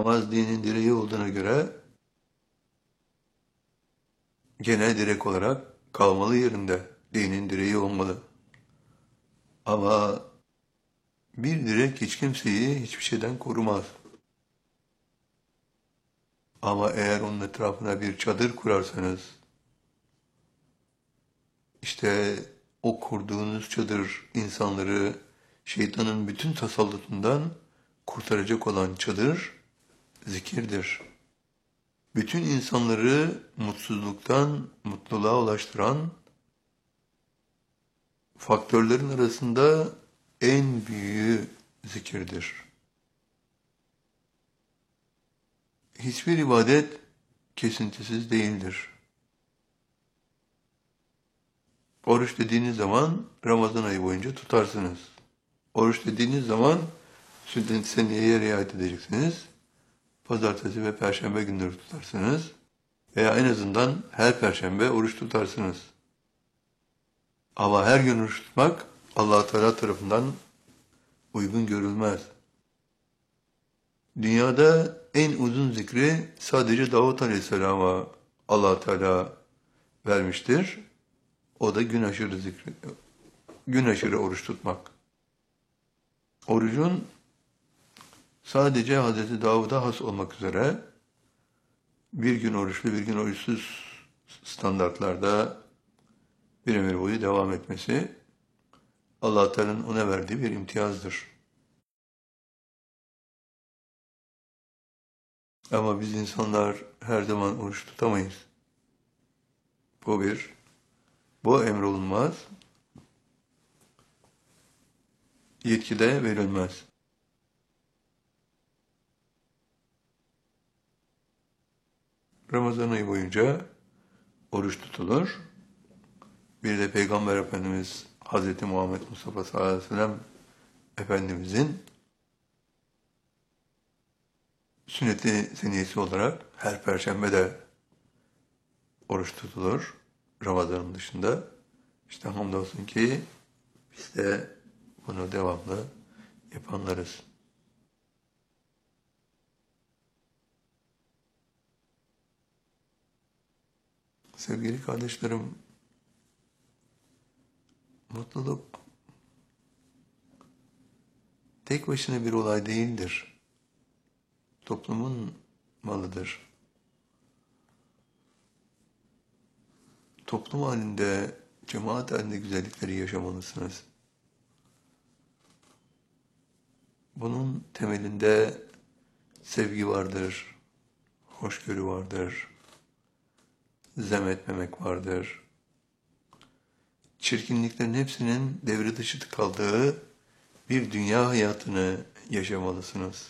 Namaz dinin direği olduğuna göre genel direk olarak kalmalı yerinde. Dinin direği olmalı. Ama bir direk hiç kimseyi hiçbir şeyden korumaz. Ama eğer onun etrafına bir çadır kurarsanız, işte o kurduğunuz çadır insanları şeytanın bütün tasallutundan kurtaracak olan çadır zikirdir. Bütün insanları mutsuzluktan mutluluğa ulaştıran faktörlerin arasında en büyüğü zikirdir. Hiçbir ibadet kesintisiz değildir. Oruç dediğiniz zaman Ramazan ayı boyunca tutarsınız. Oruç dediğiniz zaman sünnet-i seniyeye riayet edeceksiniz. Pazartesi ve perşembe günleri tutarsınız. Veya en azından her perşembe oruç tutarsınız. Ama her gün oruç tutmak Allah Teala tarafından uygun görülmez. Dünyada en uzun zikri sadece Davut Aleyhisselam'a Allah Teala vermiştir. O da gün aşırı zikri, gün aşırı oruç tutmak. Orucun sadece Hazreti Davud'a has olmak üzere bir gün oruçlu, bir gün oruçsuz standartlarda bir ömür boyu devam etmesi Allah Teala'nın ona verdiği bir imtiyazdır. Ama biz insanlar her zaman oruç tutamayız. Bu bir. Bu emrolunmaz. Yetki de verilmez. Ramazan ayı boyunca oruç tutulur. Bir de Peygamber Efendimiz Hz. Muhammed Mustafa sallallahu aleyhi ve sellem Efendimizin sünnet-i seniyesi olarak her perşembe de oruç tutulur. Ramazan'ın dışında. İşte hamdolsun ki biz de bunu devamlı yapanlarız. Sevgili kardeşlerim, mutluluk tek başına bir olay değildir. Toplumun malıdır. Toplum halinde, cemaat halinde güzellikleri yaşamalısınız. Bunun temelinde sevgi vardır, hoşgörü vardır, zem etmemek vardır. Çirkinliklerin hepsinin devre dışı kaldığı bir dünya hayatını yaşamalısınız.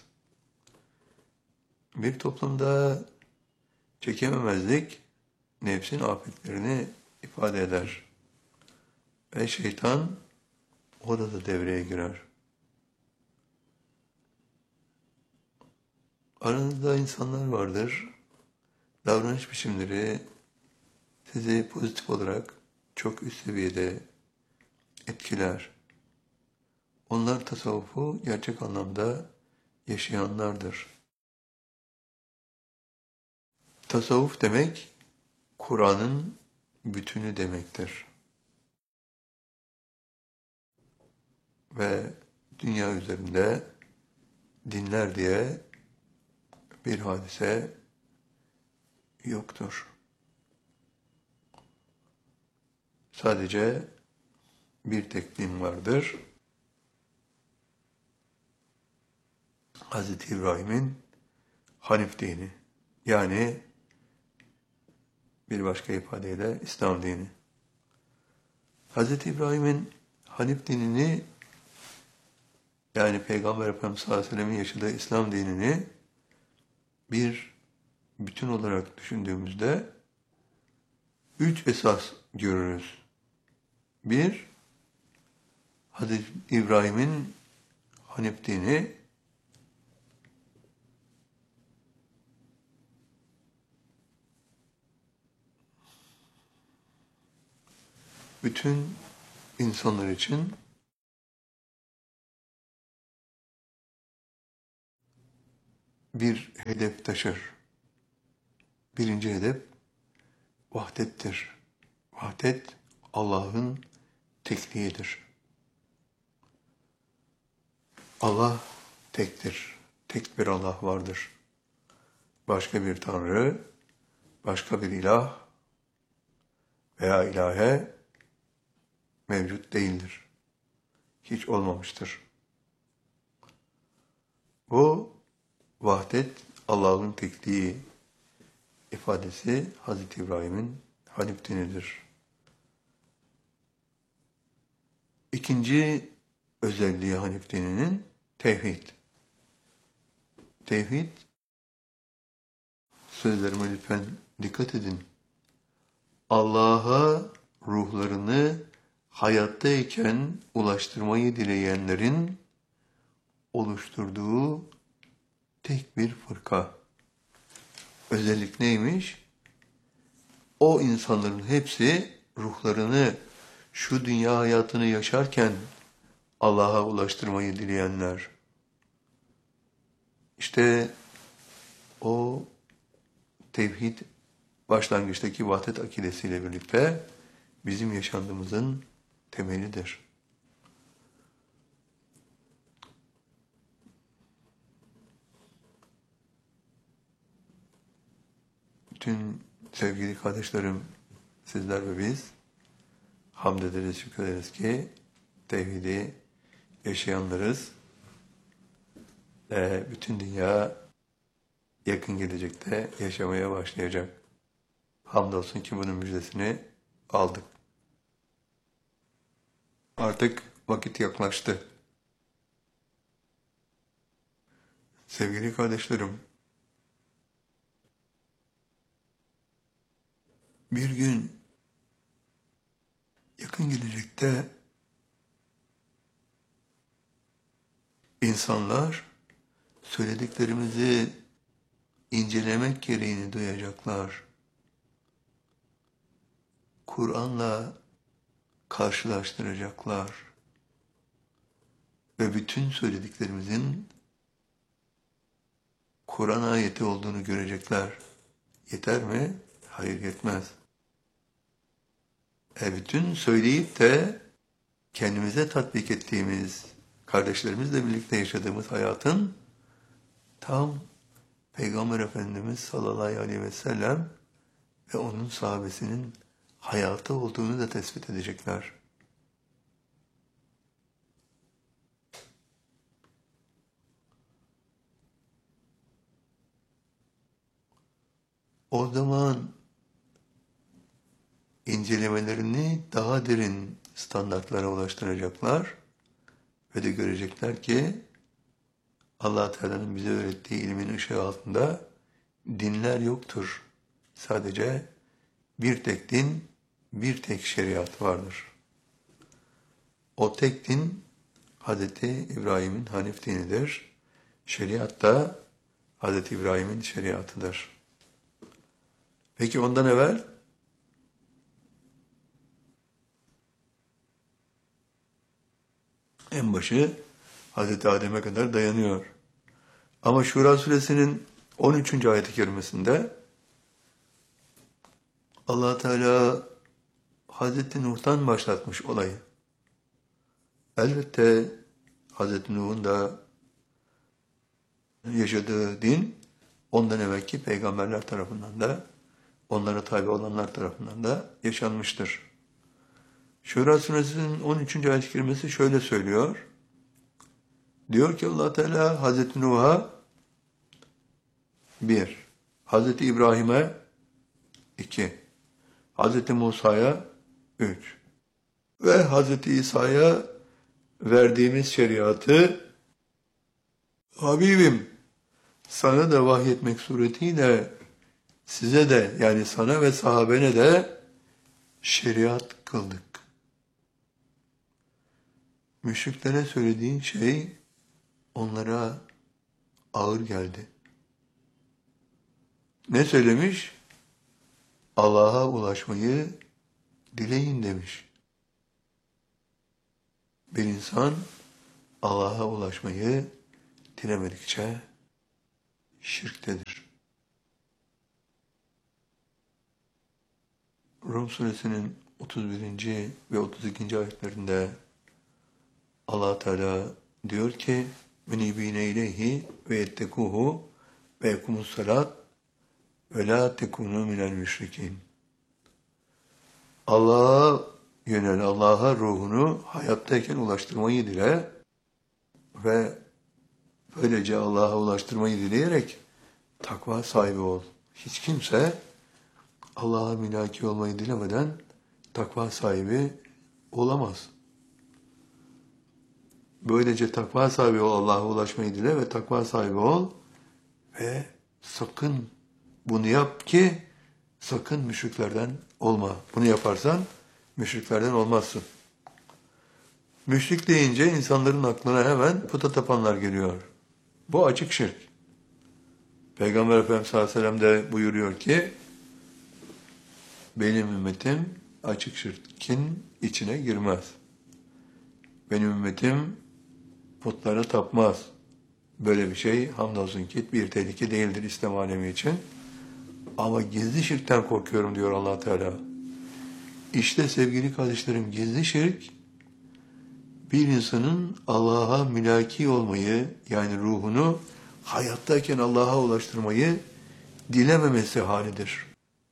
Bir toplumda çekememezlik nefsin afetlerini ifade eder. Ve şeytan orada da devreye girer. Aranızda insanlar vardır, davranış biçimleri sizi pozitif olarak çok üst seviyede etkiler. Onlar tasavvufu gerçek anlamda yaşayanlardır. Tasavvuf demek, Kur'an'ın bütünü demektir. Ve dünya üzerinde dinler diye bir hadise yoktur. Sadece bir tek din vardır. Hz. İbrahim'in Hanif dini. Yani bir başka ifadeyle İslam dini. Hz. İbrahim'in Hanif dinini, yani Peygamber Efendimiz sallallahu aleyhi ve sellem'in yaşadığı İslam dinini bir bütün olarak düşündüğümüzde 3 esas görürüz. Bir, Hz. İbrahim'in Hanif dini bütün insanlar için bir hedef taşır. Birinci hedef vahdettir. Vahdet Allah'ın tekliğidir. Allah tektir. Tek bir Allah vardır. Başka bir tanrı, başka bir ilah veya ilahe mevcut değildir. Hiç olmamıştır. Bu vahdet Allah'ın tekliği ifadesi Hazreti İbrahim'in Hanif dinidir. İkinci özelliği Hanif dininin tevhid. Tevhid, sözlerime lütfen dikkat edin. Allah'a ruhlarını hayattayken ulaştırmayı dileyenlerin oluşturduğu tek bir fırka. Özellik neymiş? O insanların hepsi ruhlarını şu dünya hayatını yaşarken Allah'a ulaştırmayı dileyenler. İşte o tevhid başlangıçtaki vahdet akidesiyle birlikte bizim yaşantımızın temelidir. Bütün sevgili kardeşlerim, sizler ve biz hamd ederiz, şükrederiz ki tevhidi yaşayanlarız. Bütün dünya yakın gelecekte yaşamaya başlayacak. Hamdolsun ki bunun müjdesini aldık. Artık vakit yaklaştı. Sevgili kardeşlerim, bir gün yakın gelecekte insanlar söylediklerimizi incelemek gereğini duyacaklar. Kur'an'la karşılaştıracaklar. Ve bütün söylediklerimizin Kur'an ayeti olduğunu görecekler. Yeter mi? Hayır, yetmez. Bütün söyleyip de kendimize tatbik ettiğimiz, kardeşlerimizle birlikte yaşadığımız hayatın tam Peygamber Efendimiz sallallahu aleyhi ve sellem ve onun sahabesinin hayatı olduğunu da tespit edecekler. O zaman incelemelerini daha derin standartlara ulaştıracaklar ve de görecekler ki Allah Teala'nın bize öğrettiği ilmin ışığı altında dinler yoktur. Sadece bir tek din, bir tek şeriat vardır. O tek din Hz. İbrahim'in Hanif dinidir. Şeriat da Hz. İbrahim'in şeriatıdır. Peki ondan evvel en başı Hz. Adem'e kadar dayanıyor. Ama Şura suresinin 13. ayet-i kerimesinde Allah Teala Hz. Nuh'tan başlatmış olayı. Elbette Hz. Nuh'un da yaşadığı din ondan evvelki peygamberler tarafından da onlara tabi olanlar tarafından da yaşanmıştır. Şura suresinin 13. ayet-i kerimesi şöyle söylüyor. Diyor ki Allah Teala Hz. Nuh'a 1, Hz. İbrahim'e 2, Hz. Musa'ya 3 ve Hz. İsa'ya verdiğimiz şeriatı Habibim sana da vahyetmek suretiyle size de yani sana ve sahabene de şeriat kıldık. Müşriklere söylediğin şey onlara ağır geldi. Ne söylemiş? Allah'a ulaşmayı dileyin demiş. Bir insan Allah'a ulaşmayı dilemedikçe şirktedir. Rum suresinin 31. ve 32. ayetlerinde Allah Teala diyor ki: "Menibine ileyhi ve yettekuhu ve yekumus salat ve la tekunu minel müşrikin." Allah'a yönel, Allah'a ruhunu hayattayken ulaştırmayı dile ve böylece Allah'a ulaştırmayı dileyerek takva sahibi ol. Hiç kimse Allah'a mülaki olmayı dilemeden takva sahibi olamaz. Böylece takva sahibi ol, Allah'a ulaşmayı dile ve takva sahibi ol ve sakın bunu yap ki sakın müşriklerden olma. Bunu yaparsan müşriklerden olmazsın. Müşrik deyince insanların aklına hemen puta tapanlar geliyor. Bu açık şirk. Peygamber Efendimiz sallallahu aleyhi ve sellem de buyuruyor ki, benim ümmetim açık şirkin içine girmez. Benim ümmetim putlara tapmaz. Böyle bir şey hamdolsun ki bir tehlike değildir İslam alemi için. Ama gizli şirkten korkuyorum diyor Allah Teala. İşte sevgili kardeşlerim, gizli şirk bir insanın Allah'a mülaki olmayı, yani ruhunu hayattayken Allah'a ulaştırmayı dilememesi halidir.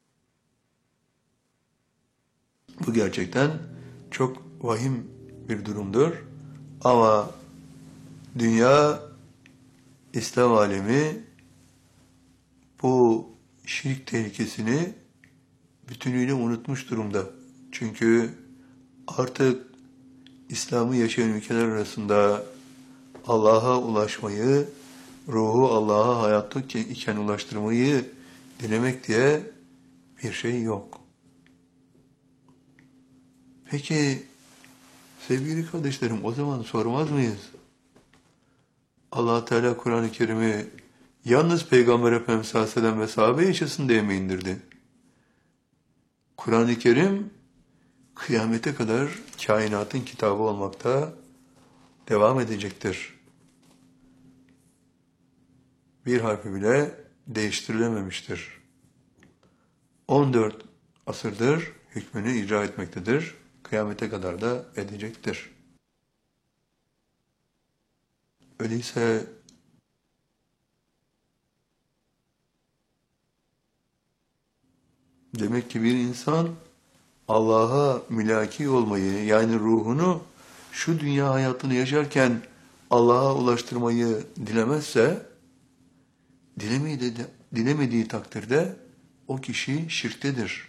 Bu gerçekten çok vahim bir durumdur. Ama dünya, İslam alemi bu şirk tehlikesini bütünüyle unutmuş durumda. Çünkü artık İslam'ı yaşayan ülkeler arasında Allah'a ulaşmayı, ruhu Allah'a hayatta iken ulaştırmayı dilemek diye bir şey yok. Peki sevgili kardeşlerim, o zaman sormaz mıyız? Allah Teala Kur'an-ı Kerim'i yalnız Peygamber Efendimiz sallallahu aleyhi ve sellem ve sahabe yaşasın diye mi indirdi? Kur'an-ı Kerim kıyamete kadar kainatın kitabı olmakta devam edecektir. Bir harfi bile değiştirilememiştir. 14 asırdır hükmünü icra etmektedir. Kıyamete kadar da edecektir. Öyleyse demek ki bir insan Allah'a mülaki olmayı, yani ruhunu şu dünya hayatını yaşarken Allah'a ulaştırmayı dilemezse, dilemediği takdirde o kişi şirktedir.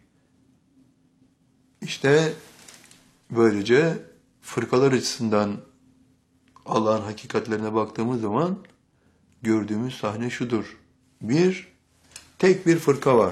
İşte böylece fırkalar açısından Allah'ın hakikatlerine baktığımız zaman gördüğümüz sahne şudur. Tek bir fırka var.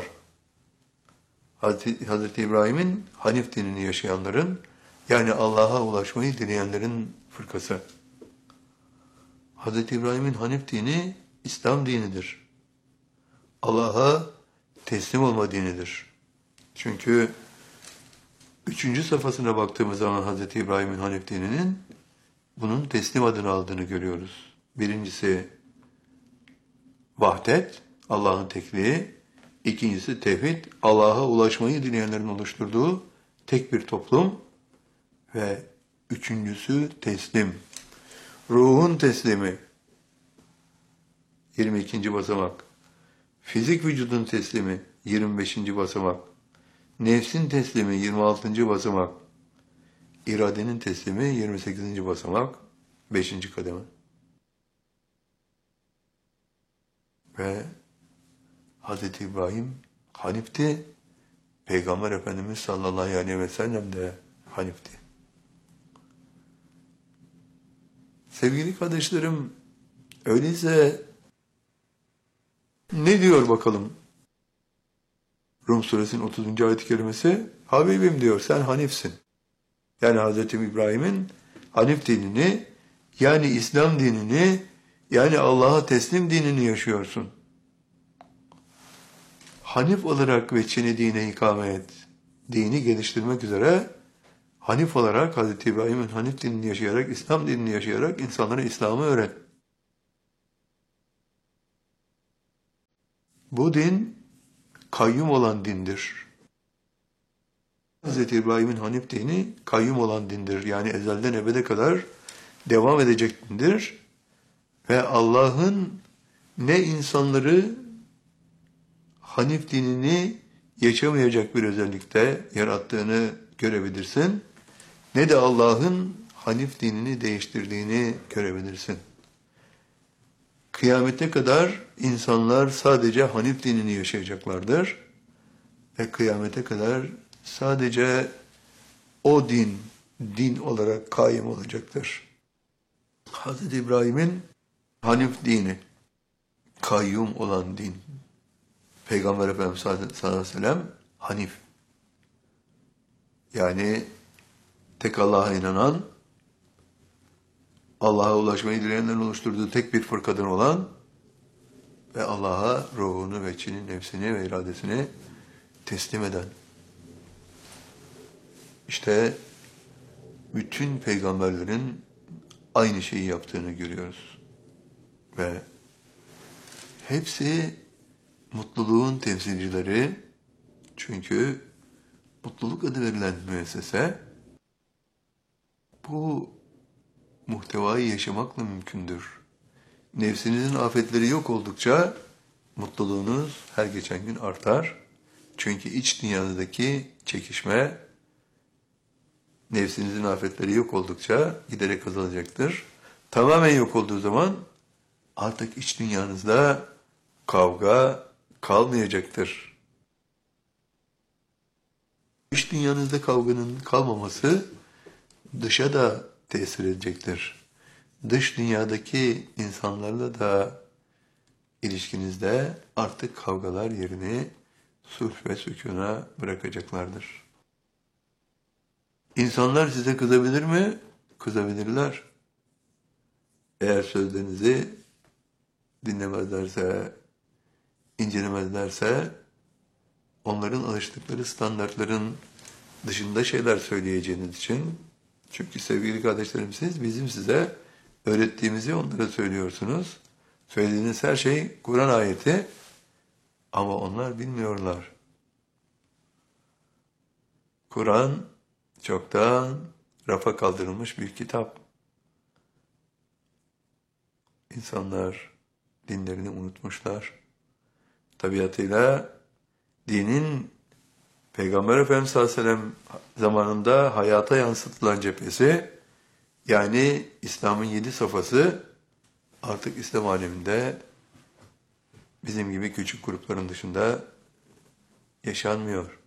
Hazreti İbrahim'in Hanif dinini yaşayanların, yani Allah'a ulaşmayı dileyenlerin fırkası. Hazreti İbrahim'in Hanif dini İslam dinidir. Allah'a teslim olma dinidir. Çünkü 3. safhasına baktığımız zaman Hazreti İbrahim'in Hanif dininin bunun teslim adını aldığını görüyoruz. Birincisi vahdet, Allah'ın tekliği. İkincisi tevhid, Allah'a ulaşmayı dileyenlerin oluşturduğu tek bir toplum. Ve üçüncüsü teslim. Ruhun teslimi, 22. basamak. Fizik vücudun teslimi, 25. basamak. Nefsin teslimi, 26. basamak. İradenin teslimi, 28. basamak, 5. kademe. Ve Hz. İbrahim Hanif'ti, Peygamber Efendimiz sallallahu aleyhi ve sellem de Hanif'ti. Sevgili kardeşlerim, öyleyse ne diyor bakalım? Rum suresinin 30. ayet-i kerimesi, Habibim diyor, sen Hanif'sin. Yani Hz. İbrahim'in Hanif dinini, yani İslam dinini, yani Allah'a teslim dinini yaşıyorsun. Hanif olarak veçhini dine ikame et. Dini geliştirmek üzere Hanif olarak Hz. İbrahim'in Hanif dinini yaşayarak, İslam dinini yaşayarak insanlara İslam'ı öğret. Bu din kayyum olan dindir. Hz. İbrahim'in Hanif dini kayyum olan dindir. Yani ezelden ebede kadar devam edecek dindir. Ve Allah'ın ne insanları Hanif dinini yaşamayacak bir özellikte yarattığını görebilirsin, ne de Allah'ın Hanif dinini değiştirdiğini görebilirsin. Kıyamete kadar insanlar sadece Hanif dinini yaşayacaklardır ve kıyamete kadar sadece o din olarak kaim olacaktır. Hz. İbrahim'in Hanif dini, kayyum olan din. Peygamber Efendimiz sallallahu aleyhi ve sellem Hanif. Yani tek Allah'a inanan, Allah'a ulaşmayı dileyenlerin oluşturduğu tek bir fırkadan olan ve Allah'a ruhunu ve içini, nefsini ve iradesini teslim eden. İşte bütün peygamberlerin aynı şeyi yaptığını görüyoruz. Ve hepsi mutluluğun temsilcileri, çünkü mutluluk adı verilen müessese bu muhtevayı yaşamakla mümkündür. Nefsinizin afetleri yok oldukça mutluluğunuz her geçen gün artar. Çünkü iç dünyanızdaki çekişme nefsinizin afetleri yok oldukça giderek azalacaktır. Tamamen yok olduğu zaman artık iç dünyanızda kavga kalmayacaktır. İç dünyanızda kavganın kalmaması dışa da tesir edecektir. Dış dünyadaki insanlarla da ilişkinizde artık kavgalar yerini sulh ve sükûna bırakacaklardır. İnsanlar size kızabilir mi? Kızabilirler. Eğer sözlerinizi dinlemezlerse, incelemezlerse, onların alıştıkları standartların dışında şeyler söyleyeceğiniz için, çünkü sevgili kardeşlerim, siz bizim size öğrettiğimizi onlara söylüyorsunuz. Söylediğiniz her şey Kur'an ayeti ama onlar bilmiyorlar. Kur'an çoktan rafa kaldırılmış bir kitap. İnsanlar dinlerini unutmuşlar. Tabiatıyla dinin Peygamber Efendimiz sallallahu aleyhi ve sellem zamanında hayata yansıtılan cephesi, yani İslam'ın 7 safhası artık İslam aleminde bizim gibi küçük grupların dışında yaşanmıyor.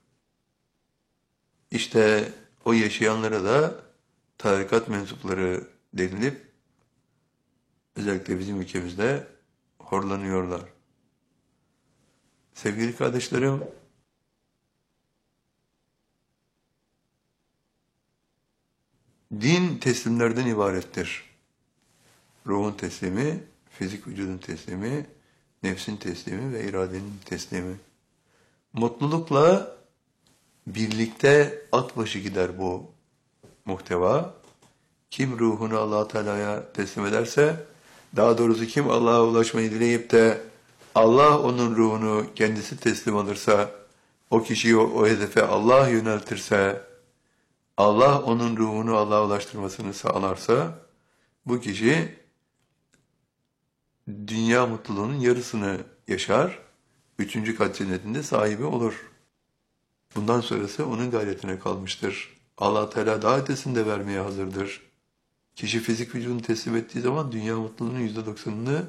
İşte o yaşayanlara da tarikat mensupları denilip özellikle bizim ülkemizde horlanıyorlar. Sevgili kardeşlerim, din teslimlerden ibarettir. Ruhun teslimi, fizik vücudun teslimi, nefsin teslimi ve iradenin teslimi. Mutlulukla birlikte at başı gider bu muhteva. Kim ruhunu Allah Teala'ya teslim ederse, daha doğrusu kim Allah'a ulaşmayı dileyip de Allah onun ruhunu kendisi teslim alırsa, o kişiyi o hedefe Allah yöneltirse, Allah onun ruhunu Allah'a ulaştırmasını sağlarsa, bu kişi dünya mutluluğunun yarısını yaşar, 3. kat cennetinde sahibi olur. Bundan sonrası onun gayretine kalmıştır. Allah Teala daha ötesini de vermeye hazırdır. Kişi fizik vücudunu teslim ettiği zaman dünya mutluluğunun %90'ını,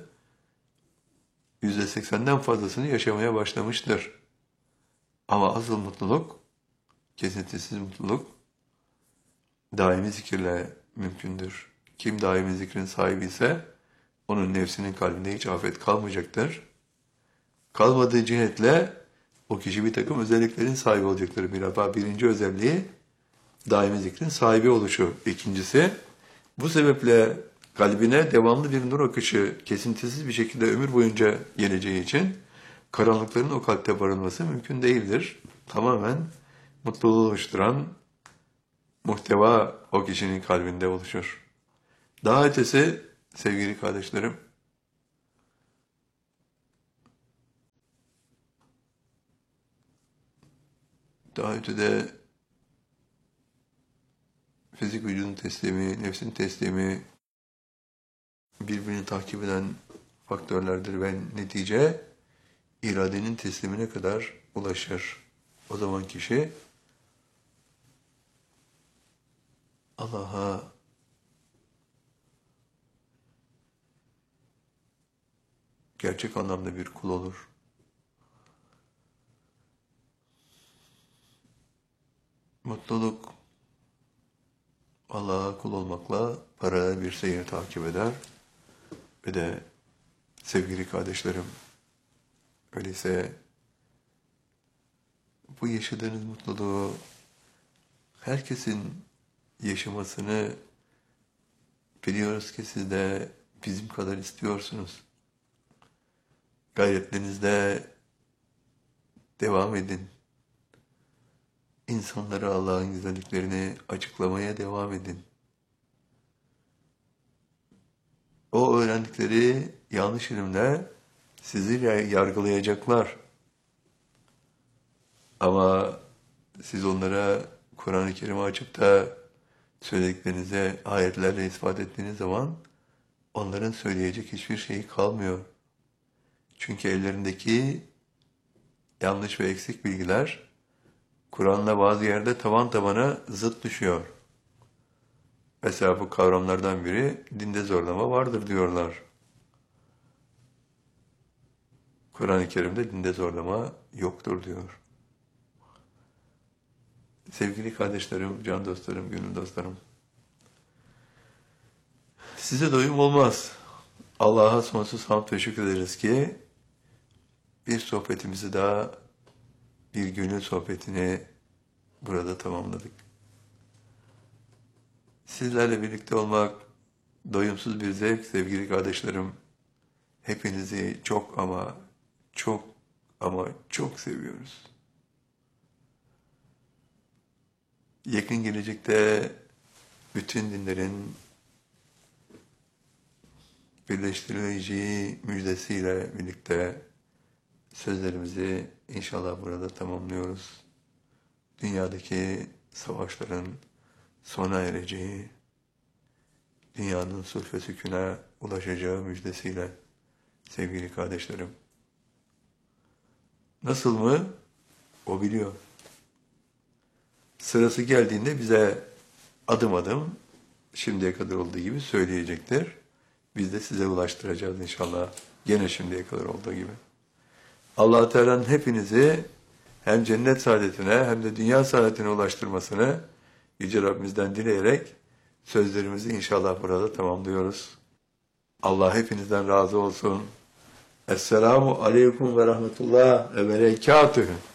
%80'den fazlasını yaşamaya başlamıştır. Ama asıl mutluluk, kesintisiz mutluluk, daimi zikirle mümkündür. Kim daimi zikrin sahibi ise, onun nefsinin kalbinde hiç afet kalmayacaktır. Kalmadığı cihetle o kişi bir takım özelliklerin sahibi olacaktır. Birinci özelliği daimi zikrin sahibi oluşu. İkincisi, bu sebeple kalbine devamlı bir nur akışı kesintisiz bir şekilde ömür boyunca geleceği için karanlıkların o kalpte barınması mümkün değildir. Tamamen mutluluğu oluşturan muhteva o kişinin kalbinde oluşur. Daha ötesi sevgili kardeşlerim, daha ötede fizik vücudun teslimi, nefsin teslimi birbirini takip eden faktörlerdir ve netice iradenin teslimine kadar ulaşır. O zaman kişi Allah'a gerçek anlamda bir kul olur. Mutluluk Allah'a kul olmakla paralel bir seyir takip eder ve de sevgili kardeşlerim, öyleyse bu yaşadığınız mutluluğu herkesin yaşamasını biliyoruz ki siz de bizim kadar istiyorsunuz. Gayretlerinizde devam edin. İnsanlara Allah'ın güzelliklerini açıklamaya devam edin. O öğrendikleri yanlış ilimler sizi yargılayacaklar. Ama siz onlara Kur'an-ı Kerim'i açıp da söylediklerinize ayetlerle ispat ettiğiniz zaman onların söyleyecek hiçbir şeyi kalmıyor. Çünkü ellerindeki yanlış ve eksik bilgiler Kur'an'la bazı yerde taban tabana zıt düşüyor. Mesela bu kavramlardan biri dinde zorlama vardır diyorlar. Kur'an-ı Kerim'de dinde zorlama yoktur diyor. Sevgili kardeşlerim, can dostlarım, gönül dostlarım. Size doyum olmaz. Allah'a sonsuz hamd ve şükür ederiz ki bir sohbetimizi daha, bir gönül sohbetini burada tamamladık. Sizlerle birlikte olmak doyumsuz bir zevk sevgili kardeşlerim. Hepinizi çok ama çok seviyoruz. Yakın gelecekte bütün dinlerin birleştirileceği müjdesiyle birlikte sözlerimizi inşallah burada tamamlıyoruz. Dünyadaki savaşların sona ereceği, dünyanın sulh ve sükûne ulaşacağı müjdesiyle sevgili kardeşlerim. Nasıl mı? O biliyor. Sırası geldiğinde bize adım adım şimdiye kadar olduğu gibi söyleyecektir. Biz de size ulaştıracağız inşallah. Gene şimdiye kadar olduğu gibi. Allah-u Teala'nın hepinizi hem cennet saadetine hem de dünya saadetine ulaştırmasını Yüce Rabbimizden dileyerek sözlerimizi inşallah burada tamamlıyoruz. Allah hepinizden razı olsun. Esselamu aleyküm ve rahmetullah ve berekatühü.